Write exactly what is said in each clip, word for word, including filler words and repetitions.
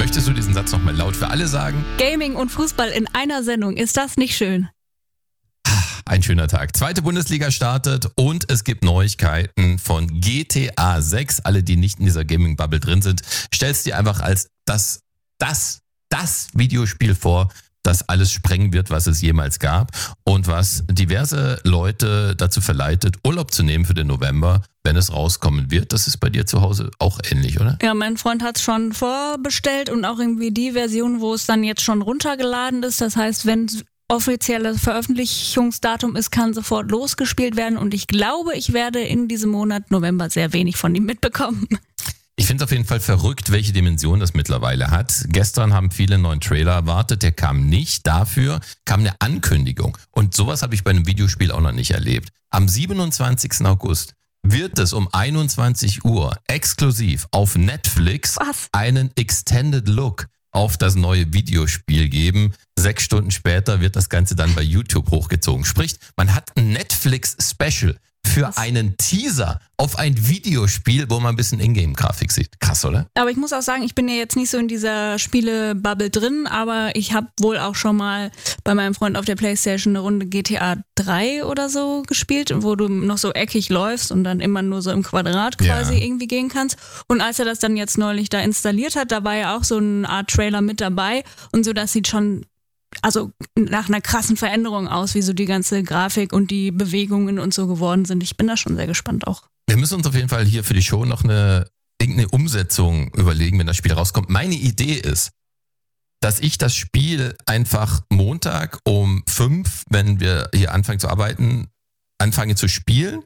Möchtest du diesen Satz nochmal laut für alle sagen? Gaming und Fußball in einer Sendung, ist das nicht schön? Ein schöner Tag. Zweite Bundesliga startet und es gibt Neuigkeiten von G T A sechs. Alle, die nicht in dieser Gaming-Bubble drin sind, stellst dir einfach als das, das, das Videospiel vor, das alles sprengen wird, was es jemals gab und was diverse Leute dazu verleitet, Urlaub zu nehmen für den November, wenn es rauskommen wird. Das ist bei dir zu Hause auch ähnlich, oder? Ja, mein Freund hat es schon vorbestellt und auch irgendwie die Version, wo es dann jetzt schon runtergeladen ist. Das heißt, wenn offizielles Veröffentlichungsdatum ist, kann sofort losgespielt werden und ich glaube, ich werde in diesem Monat November sehr wenig von ihm mitbekommen. Ich finde es auf jeden Fall verrückt, welche Dimension das mittlerweile hat. Gestern haben viele einen neuen Trailer erwartet, der kam nicht. Dafür kam eine Ankündigung und sowas habe ich bei einem Videospiel auch noch nicht erlebt. Am siebenundzwanzigsten August wird es um einundzwanzig Uhr exklusiv auf Netflix Was? einen Extended Look auf das neue Videospiel geben. Sechs Stunden später wird das Ganze dann bei YouTube hochgezogen. Sprich, man hat ein Netflix-Special für Was? einen Teaser auf ein Videospiel, wo man ein bisschen Ingame-Grafik sieht. Krass, oder? Aber ich muss auch sagen, ich bin ja jetzt nicht so in dieser Spiele-Bubble drin, aber ich habe wohl auch schon mal bei meinem Freund auf der Playstation eine Runde G T A drei oder so gespielt, wo du noch so eckig läufst und dann immer nur so im Quadrat quasi Ja. irgendwie gehen kannst. Und als er das dann jetzt neulich da installiert hat, da war ja auch so eine Art Trailer mit dabei und so, das sieht schon also nach einer krassen Veränderung aus, wie so die ganze Grafik und die Bewegungen und so geworden sind. Ich bin da schon sehr gespannt auch. Wir müssen uns auf jeden Fall hier für die Show noch eine irgendeine Umsetzung überlegen, wenn das Spiel rauskommt. Meine Idee ist, dass ich das Spiel einfach Montag um fünf, wenn wir hier anfangen zu arbeiten, anfange zu spielen.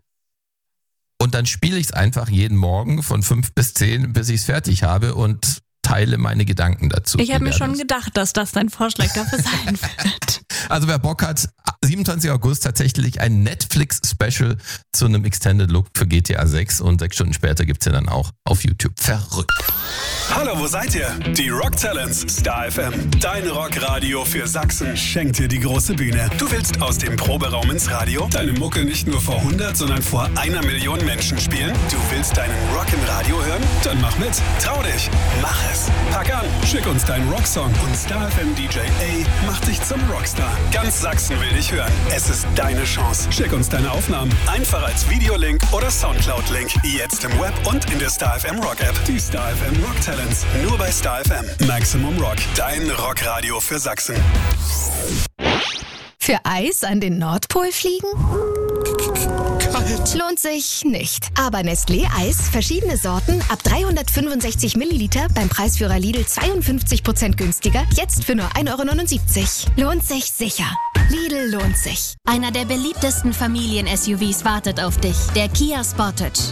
Und dann spiele ich es einfach jeden Morgen von fünf bis zehn, bis ich es fertig habe und teile meine Gedanken dazu. Ich habe Wie mir wäre schon das? gedacht, dass das dein Vorschlag dafür sein wird. Also wer Bock hat, siebenundzwanzigsten August tatsächlich ein Netflix-Special zu einem Extended Look für G T A sechs und sechs Stunden später gibt's ja dann auch auf YouTube. Verrückt. Hallo, wo seid ihr? Die Rock Talents, Star F M. Dein Rockradio für Sachsen schenkt dir die große Bühne. Du willst aus dem Proberaum ins Radio deine Mucke nicht nur vor hundert, sondern vor einer Million Menschen spielen? Du willst deinen Rock im Radio hören? Dann mach mit. Trau dich. Mach es. Pack an. Schick uns deinen Rocksong und Star F M D J A macht dich zum Rockstar. Ganz Sachsen will dich hören. Es ist deine Chance. Schick uns deine Aufnahmen. Einfach als Videolink oder Soundcloud-Link. Jetzt im Web und in der Star F M Rock App. Die Star F M Rock Talents. Nur bei Star F M. Maximum Rock. Dein Rockradio für Sachsen. Für Eis an den Nordpol fliegen? Kalt. Lohnt sich nicht. Aber Nestlé Eis, verschiedene Sorten, ab dreihundertfünfundsechzig Milliliter, beim Preisführer Lidl zweiundfünfzig Prozent günstiger, jetzt für nur ein Euro neunundsiebzig. Lohnt sich sicher. Lidl lohnt sich. Einer der beliebtesten Familien-S U Vs wartet auf dich. Der Kia Sportage.